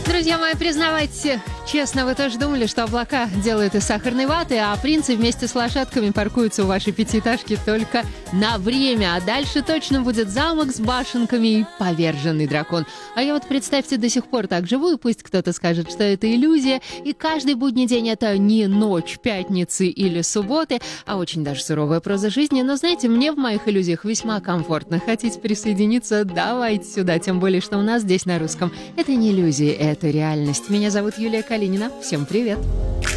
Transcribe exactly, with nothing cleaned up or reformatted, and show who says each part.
Speaker 1: Друзья мои, признавайтесь честно, вы тоже думали, что облака делают из сахарной ваты, а принцы вместе с лошадками паркуются у вашей пятиэтажки только на время, а дальше точно будет замок с башенками и поверженный дракон. А я вот, представьте, до сих пор так живу, и пусть кто-то скажет, что это иллюзия, и каждый будний день это не ночь пятницы или субботы, а очень даже суровая проза жизни, но, знаете, мне в моих иллюзиях весьма комфортно. Хотите присоединиться? Давайте сюда, тем более, что у нас здесь на русском это не иллюзии, это реальность. Меня зовут Юлия Калинина. Всем привет!